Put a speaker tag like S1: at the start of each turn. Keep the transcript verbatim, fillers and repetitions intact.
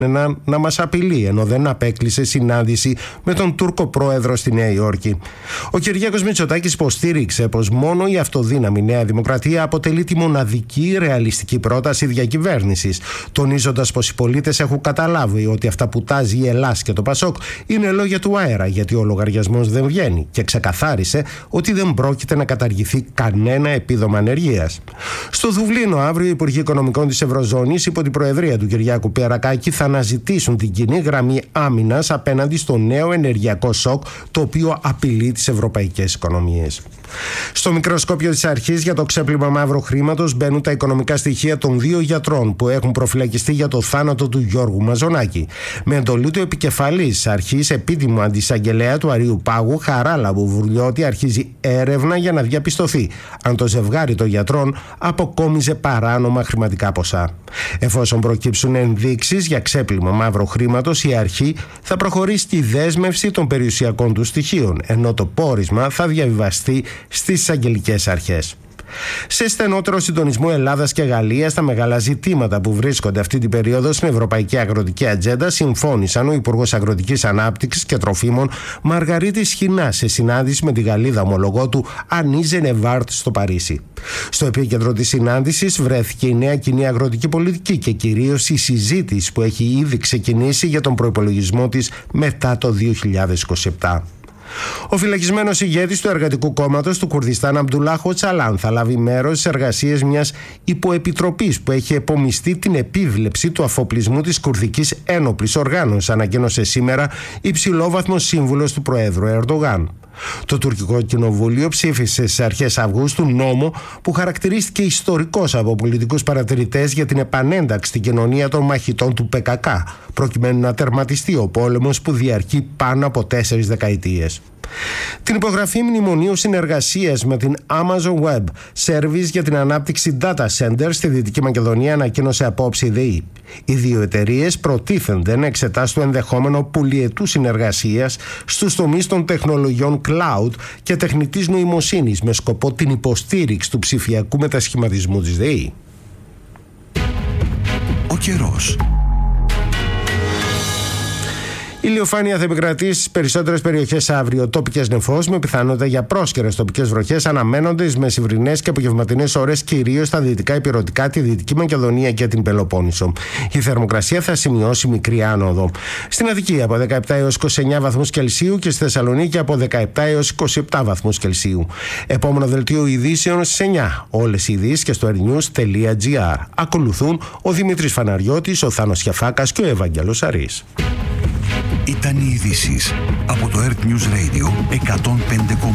S1: Να, να μας απειλεί, ενώ δεν απέκλεισε συνάντηση με τον Τούρκο πρόεδρο στη Νέα Υόρκη. Ο Κυριάκος Μητσοτάκης υποστήριξε πως μόνο η αυτοδύναμη Νέα Δημοκρατία αποτελεί τη μοναδική ρεαλιστική πρόταση διακυβέρνησης, τονίζοντας πως οι πολίτες έχουν καταλάβει ότι αυτά που τάζει η Ελλάς και το Πασόκ είναι λόγια του αέρα, γιατί ο λογαριασμός δεν βγαίνει, και ξεκαθάρισε ότι δεν πρόκειται να καταργηθεί κανένα επίδομα ανεργίας. Στο Δουβλίνο αύριο οι Υπουργοί Οικονομικών της Ευρωζώνης υπό την προεδρία του Κυριάκου Πιερακάκη θα αναζητήσουν την κοινή γραμμή άμυνας απέναντι στο νέο ενεργειακό σοκ, το οποίο απειλεί τις ευρωπαϊκές οικονομίες. Στο μικροσκόπιο της αρχής για το ξέπλυμα μαύρου χρήματος μπαίνουν τα οικονομικά στοιχεία των δύο γιατρών που έχουν προφυλακιστεί για το θάνατο του Γιώργου Μαζονάκη. Με εντολή του επικεφαλής αρχής επίτιμου αντισαγγελέα του Αρείου Πάγου, Χαράλαμπου Βουρλιώτη, αρχίζει έρευνα για να διαπιστωθεί αν το ζευγάρι των γιατρών αποκόμιζε παράνομα χρηματικά ποσά. Εφόσον προκύψουν ενδείξεις για ξέπλυμα μαύρου χρήματος, η αρχή θα προχωρήσει στη δέσμευση των περιουσιακών του στοιχείων, ενώ το πόρισμα θα διαβιβαστεί στις εισαγγελικές αρχές. Σε στενότερο συντονισμό Ελλάδας και Γαλλίας, τα μεγάλα ζητήματα που βρίσκονται αυτή την περίοδο στην Ευρωπαϊκή Αγροτική Ατζέντα συμφώνησαν ο Υπουργός Αγροτικής Ανάπτυξης και Τροφίμων Μαργαρίτης Σχοινά σε συνάντηση με τη Γαλλίδα ομολογό του Ανή Ζενεβάρτ στο Παρίσι. Στο επίκεντρο της συνάντησης βρέθηκε η νέα κοινή αγροτική πολιτική και κυρίως η συζήτηση που έχει ήδη ξεκινήσει για τον προϋπολογισμό της μετά το δύο χιλιάδες είκοσι επτά. Ο φυλακισμένος ηγέτης του Εργατικού Κόμματος του Κουρδιστάν, Αμπντουλάχ Οτσαλάν, θα λάβει μέρος στις εργασίες μιας υποεπιτροπής που έχει επομιστεί την επίβλεψη του αφοπλισμού της κουρδικής ένοπλης οργάνωσης, ανακοίνωσε σήμερα υψηλόβαθμος σύμβουλος του Προέδρου Ερντογάν. Το τουρκικό κοινοβούλιο ψήφισε στις αρχές Αυγούστου νόμο που χαρακτηρίστηκε ιστορικός από πολιτικούς παρατηρητές για την επανένταξη στην κοινωνία των μαχητών του Πε Κα Κά, προκειμένου να τερματιστεί ο πόλεμος που διαρκεί πάνω από τέσσερις δεκαετίες. Την υπογραφή μνημονίου συνεργασίας με την Amazon Web Service για την ανάπτυξη data center στη Δυτική Μακεδονία ανακοίνωσε απόψε η ΔΕΗ. Οι δύο εταιρείες προτίθενται να εξετάσουν το ενδεχόμενο πολυετού συνεργασίας στους τομείς των τεχνολογιών cloud και τεχνητής νοημοσύνης με σκοπό την υποστήριξη του ψηφιακού μετασχηματισμού της ΔΕΗ.
S2: Ο καιρός.
S1: Η ηλιοφάνεια θα επικρατήσει στις περισσότερες περιοχές αύριο. Τοπικές νεφώσεις με πιθανότητα για πρόσκαιρες τοπικές βροχές αναμένονται στις μεσημβρινές και απογευματινές ώρες, κυρίως στα δυτικά υπηρετικά, τη Δυτική Μακεδονία και την Πελοπόννησο. Η θερμοκρασία θα σημειώσει μικρή άνοδο. Στην Αττική από δεκαεπτά έως είκοσι εννέα βαθμούς Κελσίου και στη Θεσσαλονίκη από δεκαεπτά έως είκοσι επτά βαθμούς Κελσίου. Επόμενο δελτίο ειδήσεων στις εννιά. Όλες οι ειδήσεις και στο airnews τελεία τζι άρ. Ακολουθούν ο Δημήτρης Φαναριώτης, ο Θάνος Κιαφάκας και ο Ευαγγέλος Αρής.
S2: Ήταν οι ειδήσεις από το Earth News Radio εκατόν πέντε.